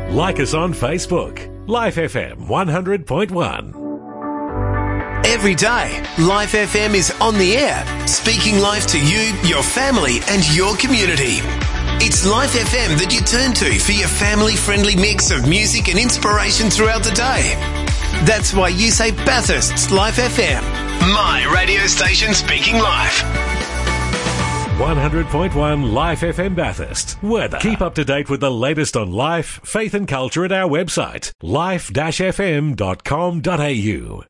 Like us on Facebook. Life FM 100.1. Every day, Life FM is on the air, speaking life to you, your family and your community. It's Life FM that you turn to for your family-friendly mix of music and inspiration throughout the day. That's why you say Bathurst's Life FM, my radio station speaking life. 100.1 Life FM Bathurst. Weather. Keep up to date with the latest on life, faith and culture at our website, life-fm.com.au.